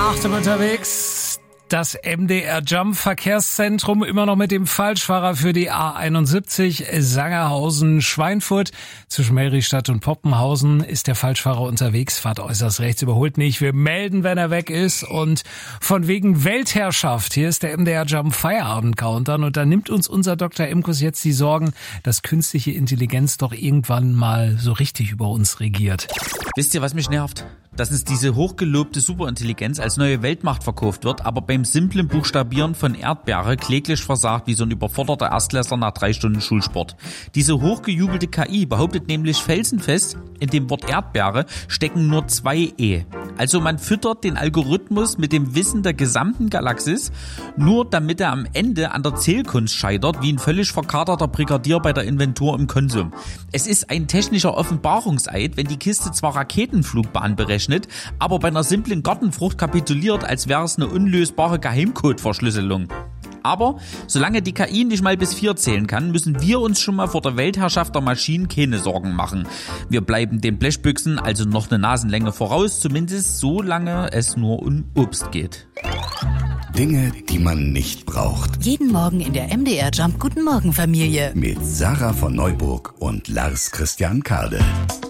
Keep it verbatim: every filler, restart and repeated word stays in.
Achtung unterwegs. Das M D R Jump Verkehrszentrum immer noch mit dem Falschfahrer für die A einundsiebzig Sangerhausen-Schweinfurt. Zwischen Meristadt und Poppenhausen ist der Falschfahrer unterwegs, fahrt äußerst rechts, überholt nicht. Wir melden, wenn er weg ist, und von wegen Weltherrschaft. Hier ist der M D R Jump Feierabend Countdown und da nimmt uns unser Doktor Imkus jetzt die Sorgen, dass künstliche Intelligenz doch irgendwann mal so richtig über uns regiert. Wisst ihr, was mich nervt? Dass uns diese hochgelobte Superintelligenz als neue Weltmacht verkauft wird, aber beim simplen Buchstabieren von Erdbeere kläglich versagt wie so ein überforderter Erstklässler nach drei Stunden Schulsport. Diese hochgejubelte K I behauptet nämlich felsenfest, in dem Wort Erdbeere stecken nur zwei E. Also man füttert den Algorithmus mit dem Wissen der gesamten Galaxis, nur damit er am Ende an der Zählkunst scheitert, wie ein völlig verkaterter Brigadier bei der Inventur im Konsum. Es ist ein technischer Offenbarungseid, wenn die Kiste zwar Raketenflugbahn berechnet, aber bei einer simplen Gartenfrucht kapituliert, als wäre es eine unlösbare Geheimcode-Verschlüsselung. Aber solange die K I nicht mal bis vier zählen kann, müssen wir uns schon mal vor der Weltherrschaft der Maschinen keine Sorgen machen. Wir bleiben den Blechbüchsen also noch eine Nasenlänge voraus, zumindest solange es nur um Obst geht. Dinge, die man nicht braucht. Jeden Morgen in der M D R Jump Guten Morgen Familie. Mit Sarah von Neuburg und Lars Christian Kade.